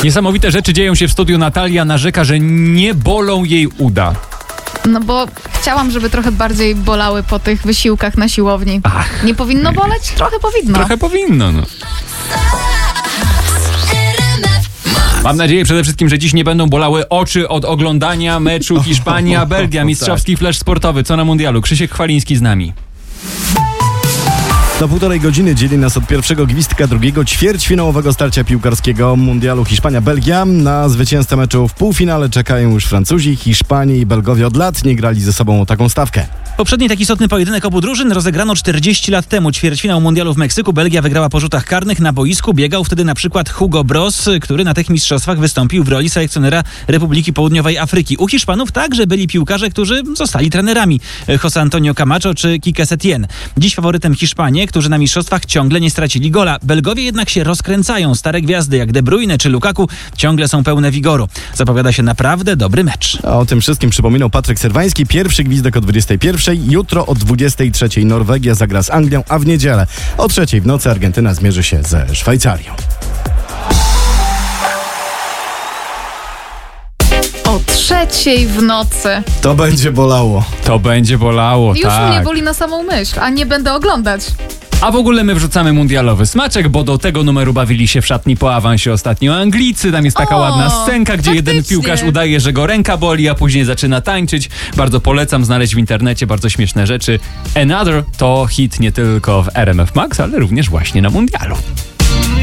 Niesamowite rzeczy dzieją się w studiu. Natalia narzeka, że nie bolą jej uda. No bo chciałam, żeby trochę bardziej bolały po tych wysiłkach na siłowni. Ach. Nie powinno boleć? Trochę powinno. Trochę powinno, no. Mam nadzieję przede wszystkim, że dziś nie będą bolały oczy od oglądania meczu Hiszpania-Belgia. Mistrzowski flash sportowy. Co na mundialu? Krzysiek Chwaliński z nami. Do 1,5 godziny dzieli nas od pierwszego gwizdka drugiego ćwierćfinałowego starcia piłkarskiego mundialu Hiszpania-Belgia. Na zwycięzcę meczu w półfinale czekają już Francuzi. Hiszpanie i Belgowie od lat nie grali ze sobą o taką stawkę. Poprzedni taki istotny pojedynek obu drużyn rozegrano 40 lat temu. Ćwierćfinał mundialu w Meksyku. Belgia wygrała po rzutach karnych. Na boisku biegał wtedy na przykład Hugo Bross, który na tych mistrzostwach wystąpił w roli selekcjonera Republiki Południowej Afryki. U Hiszpanów także byli piłkarze, którzy zostali trenerami. José Antonio Camacho czy Quique Setién. Dziś faworytem Hiszpanie, którzy na mistrzostwach ciągle nie stracili gola. Belgowie jednak się rozkręcają. Stare gwiazdy jak De Bruyne czy Lukaku ciągle są pełne wigoru. Zapowiada się naprawdę dobry mecz. A o tym wszystkim przypominał Patryk Serwański. Pierwszy gwizdek o 21:00. Jutro o 23:00 Norwegia zagra z Anglią, a w niedzielę o 3:00 w nocy Argentyna zmierzy się ze Szwajcarią. O 3:00 w nocy. To będzie bolało. To będzie bolało, Już tak. mnie boli na samą myśl, a nie będę oglądać. A w ogóle my wrzucamy mundialowy smaczek, bo do tego numeru bawili się w szatni po awansie ostatnio Anglicy. Tam jest taka ładna scenka, gdzie jeden faktycznie. piłkarz udaje, że go ręka boli, a później zaczyna tańczyć. Bardzo polecam znaleźć w internecie bardzo śmieszne rzeczy. Another to hit nie tylko w RMF Max, ale również właśnie na mundialu.